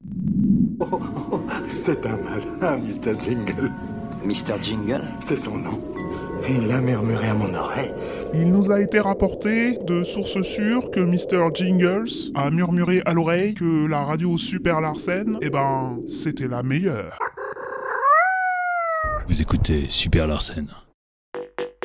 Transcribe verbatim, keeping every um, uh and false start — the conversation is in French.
Oh, oh, oh, c'est un malin, mister Jingle. mister Jingle? C'est son nom. Il l'a murmuré à mon oreille. Il nous a été rapporté de sources sûres que mister Jingles a murmuré à l'oreille que la radio Super Larsen, eh ben, c'était la meilleure. Vous écoutez Super Larsen.